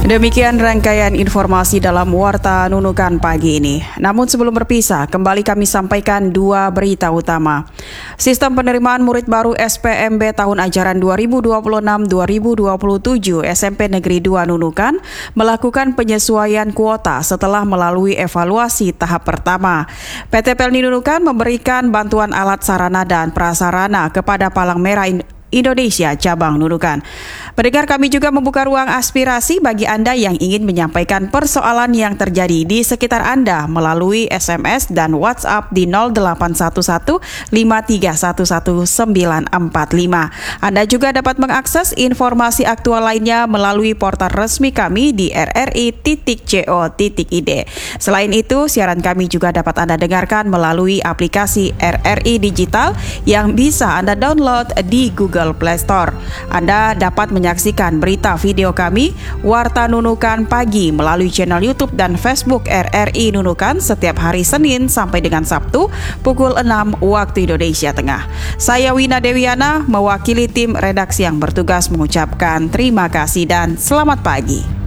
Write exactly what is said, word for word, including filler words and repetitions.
Demikian rangkaian informasi dalam Warta Nunukan pagi ini. Namun sebelum berpisah, kembali kami sampaikan dua berita utama. Sistem penerimaan murid baru S P M B tahun ajaran dua ribu dua puluh enam dua ribu dua puluh tujuh S M P Negeri dua Nunukan melakukan penyesuaian kuota setelah melalui evaluasi tahap pertama. P T Pelni Nunukan memberikan bantuan alat sarana dan prasarana kepada Palang Merah Indonesia cabang Nunukan. Pendengar, kami juga membuka ruang aspirasi bagi Anda yang ingin menyampaikan persoalan yang terjadi di sekitar Anda melalui S M S dan WhatsApp di nol delapan satu satu lima tiga satu satu sembilan empat lima. Anda juga dapat mengakses informasi aktual lainnya melalui portal resmi kami di r r i titik co titik i d. Selain itu, siaran kami juga dapat Anda dengarkan melalui aplikasi R R I Digital yang bisa Anda download di Google Play Store. Anda dapat menyaksikan berita video kami Warta Nunukan Pagi melalui channel YouTube dan Facebook R R I Nunukan setiap hari Senin sampai dengan Sabtu pukul enam waktu Indonesia Tengah. Saya Wina Dewiana mewakili tim redaksi yang bertugas mengucapkan terima kasih dan selamat pagi.